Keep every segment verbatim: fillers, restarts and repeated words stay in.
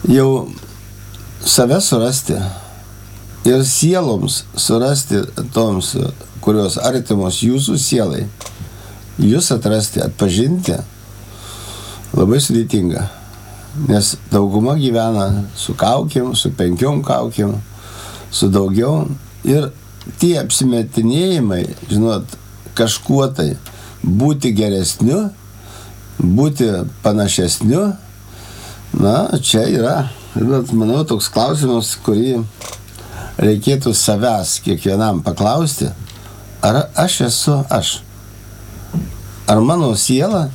jau save surasti ir sieloms surasti toms, kurios artimos jūsų sielai, jūs atrasti, atpažinti, labai sudėtinga. Nes dauguma gyvena su kaukėm, su penkiom kaukėm, su daugiau. Ir tie apsimetinėjimai, žinot, kažkuo tai būti geresniu, būti panašesniu, na, čia yra, žinot, manau, toks klausimas, kurį reikėtų savęs kiekvienam paklausti, ar aš esu aš? Ar mano siela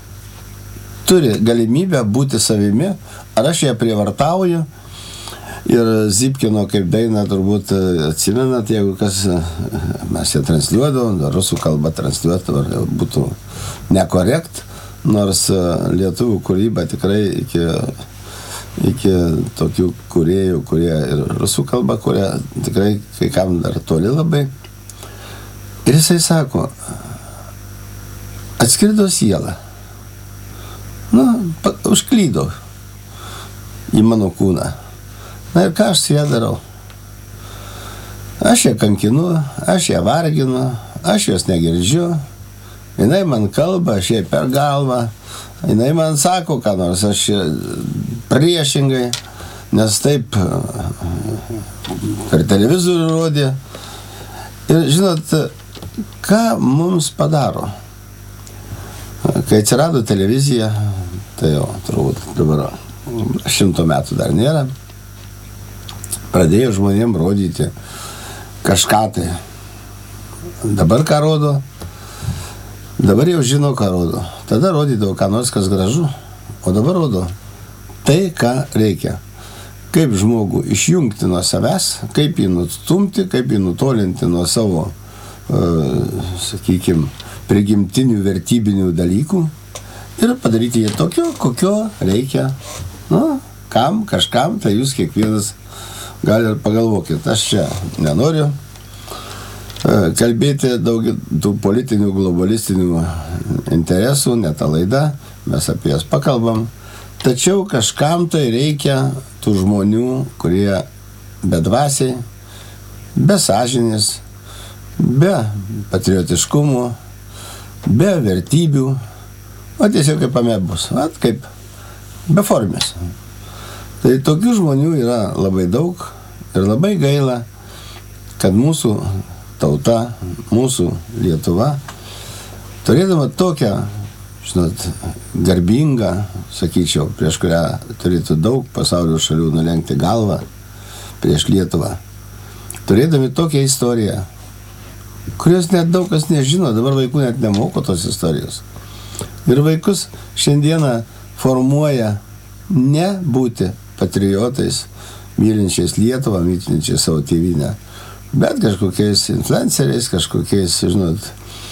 turi galimybę būti savimi, ar aš ją prievartauju? Ir Zipkino kaip dainą turbūt atsimenat, jeigu kas, mes ją transliuodavom, rusų kalba transliuodavom, būtų nekorekt, nors lietuvių kūryba tikrai iki, iki tokių kūrėjų, kurie ir rusų kalba, kurie tikrai kai kam dar toli labai. Ir jisai sako, atskrido siela, nu, užklydo į mano kūną. Na ir ką aš su ją darau? Aš ją kankinu, aš ją varginu, aš jos negirdžiu, jinai man kalba, aš jai per galvą, jinai man sako, ką nors, aš priešingai, nes taip per televizorių rodė. Ir žinot, ką mums padaro? Kai atsirado televizija, tai jau turbūt dabar šimto metų dar nėra, pradėjo žmonėm rodyti kažką tai. Dabar ką rodo? Dabar jau žino, ką rodo. Tada rodydavo ką nors, kas gražu, o dabar rodo tai, ką reikia. Kaip žmogų išjungti nuo savęs, kaip jį nutstumti, kaip jį nutolinti nuo savo, uh, sakykime, prigimtinių vertybinių dalykų ir padaryti jį tokio, kokio reikia. Nu, kam, kažkam, tai jūs kiekvienas gal ir pagalvokit. Aš čia nenoriu kalbėti daug tų politinių, globalistinių interesų, ne ta laida, mes apie jas pakalbam. Tačiau kažkam tai reikia tų žmonių, kurie bedvasiai, be sąžinės, be patriotiškumo, be vertybių, o tiesiog kaip amebus, at kaip beformės. Tai tokių žmonių yra labai daug ir labai gaila, kad mūsų tauta, mūsų Lietuva, turėdama tokią, žinot, garbingą, sakyčiau, prieš kurią turėtų daug pasaulio šalių nulenkti galvą prieš Lietuvą, turėdami tokią istoriją, kurios net daug kas nežino, dabar vaikų net nemoko tos istorijos. Ir vaikus šiandieną formuoja ne būti patriotais, mylinčiais Lietuvą, mylinčiais savo tėvynę, bet kažkokiais influenceriais, kažkokiais, žinot,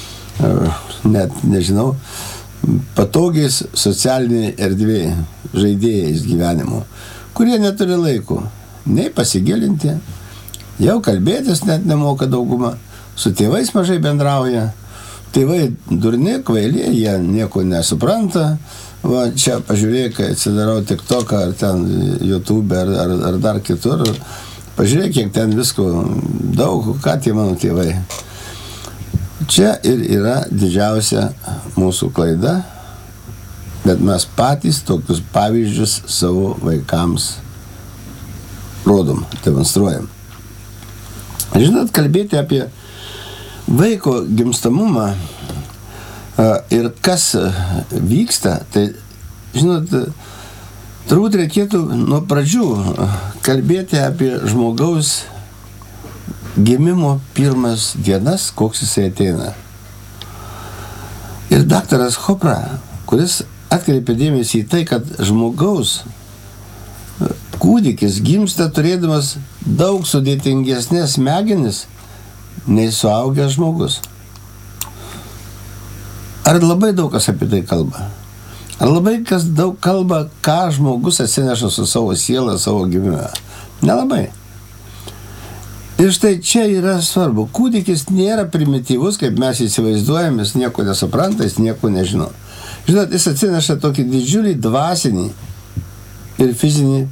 net nežinau, patogiais socialiniai erdvėj žaidėjais gyvenimo, kurie neturi laiko nei pasigilinti, jau kalbėtis net nemoka dauguma, su tėvais mažai bendrauja, tėvai durni, kvaili, jie nieko nesupranta. Va, čia pažiūrėk, kai atsidarau TikToką ar ten YouTube ar, ar, ar dar kitur, pažiūrėk, kiek ten visko daug, ką tie mano tėvai. Čia ir yra didžiausia mūsų klaida, bet mes patys tokius pavyzdžius savo vaikams rodom, demonstruojam. Žinot, kalbėti apie vaiko gimstamumą ir kas vyksta, tai, žinot, turbūt reikėtų nuo pradžių kalbėti apie žmogaus gimimo pirmas dienas, koks jisai ateina. Ir daktaras Chopra, kuris atkreipė dėmesį į tai, kad žmogaus kūdikis gimsta turėdamas daug sudėtingesnės smegenis nei suaugęs žmogus. Ar labai daug kas apie tai kalba? Ar labai kas daug kalba, ką žmogus atsineša su savo siela, savo gimime? Nelabai. Ir štai čia yra svarbu. Kūdikis nėra primityvus, kaip mes įsivaizduojame, jis nieko nesupranta, jis nieko nežino. Žinot, jis atsineša tokį didžiulį dvasinį ir fizinį